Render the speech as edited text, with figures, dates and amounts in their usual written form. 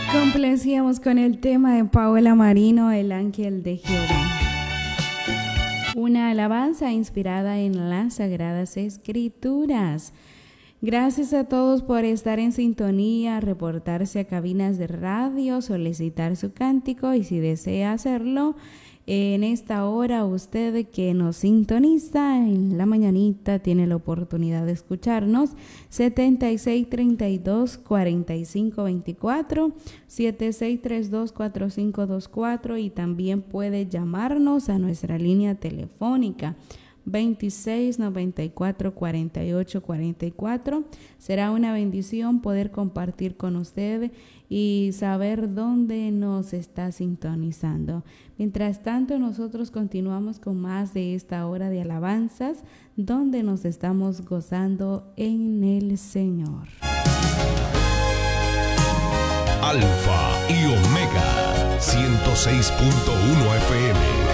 Complacíamos con el tema de Paola Marino, El Ángel de Jehová. Una alabanza inspirada en las Sagradas Escrituras. Gracias a todos por estar en sintonía, reportarse a cabinas de radio, solicitar su cántico y si desea hacerlo, en esta hora usted que nos sintoniza en la mañanita tiene la oportunidad de escucharnos 7632-4524, 7632-4524 y también puede llamarnos a nuestra línea telefónica 2694-4844. Será una bendición poder compartir con usted y saber dónde nos está sintonizando. Mientras tanto, nosotros continuamos con más de esta hora de alabanzas, donde nos estamos gozando en el Señor. Alfa y Omega 106.1 FM.